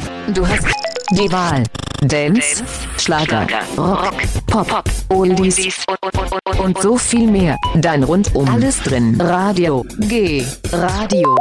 Du hast die Wahl. Dance, Schlager, Rock, Pop, Oldies und so viel mehr. Dein rundum alles drin. Radio G. Radio